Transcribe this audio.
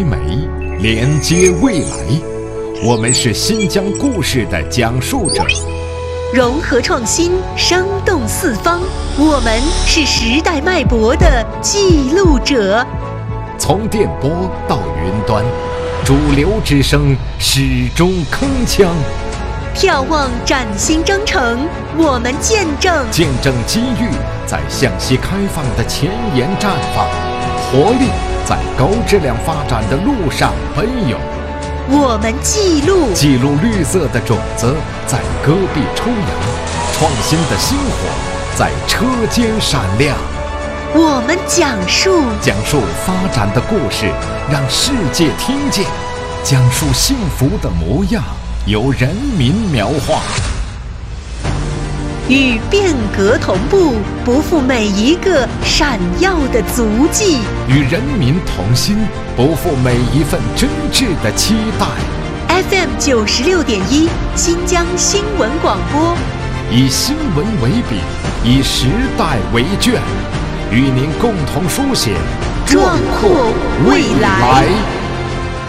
美，连接未来。我们是新疆故事的讲述者， 融合创新，生动四方。我们是时代脉搏的记录者。 从电波到云端，主流之声始终铿锵。 眺望崭新征程，我们见证机遇在向西开放的前沿绽放，活力在高质量发展的路上奔涌。 我们记录绿色的种子在戈壁抽芽，创新的星火在车间闪亮。 我们讲述发展的故事，让世界听见；讲述幸福的模样，由人民描画。 与变革同步，不负每一个闪耀的足迹； 与人民同心，不负每一份真挚的期待。 FM 96.1，新疆新闻广播， 以新闻为笔，以时代为卷，与您共同书写壮阔未来。